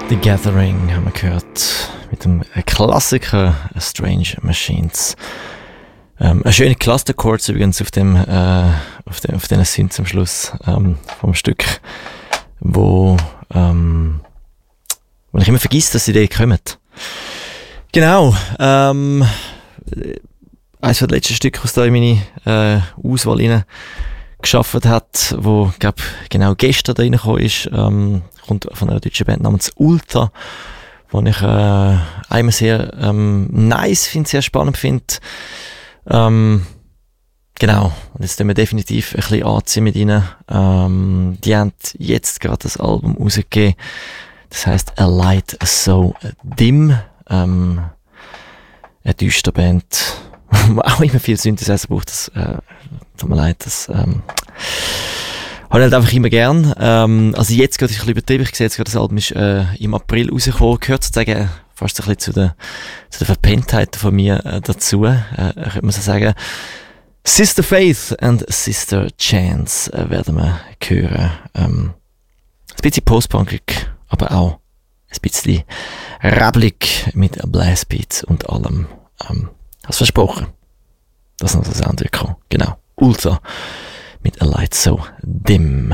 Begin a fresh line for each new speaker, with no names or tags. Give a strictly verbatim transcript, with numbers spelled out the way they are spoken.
The Gathering haben wir gehört mit dem Klassiker Strange Machines. Ähm, ein schöner Cluster-Chords übrigens auf dem, äh, auf dem, auf den Synths am Schluss ähm, vom Stück, wo, ähm, wo ich immer vergesse, dass sie da kommen. Genau, ähm, eines der letzten Stücke, was da in meine äh, Auswahl rein geschafft hat, wo, glaub, genau gestern da reingekommen ist, ähm, kommt von einer deutschen Band namens Ultra, wo ich äh, einmal sehr ähm, nice finde, sehr spannend finde. Ähm, genau, und jetzt tun wir definitiv ein bisschen anziehen mit ihnen. Ähm, die haben jetzt gerade das Album rausgegeben, das heisst A Light So Dim. Ähm, eine düstere Band, wo auch immer viel Synthesizer braucht, das äh, tut mir leid, das ähm, habe ich halt einfach immer gern. Ähm, also jetzt gerade ist ein bisschen übertrieben, ich sehe jetzt gerade, das Album ist äh, im April rausgekommen, gehört sozusagen fast ein bisschen zu der, zu der Verpenntheit von mir äh, dazu, äh, könnte man so sagen. Sister Faith and Sister Chance äh, werden wir hören. Ähm, ein bisschen postpunkig, aber auch ein bisschen rabbelig mit Blastbeats und allem. Ähm, hast versprochen, dass noch das andere kommt. Genau. Ultra mit A Light So Dim.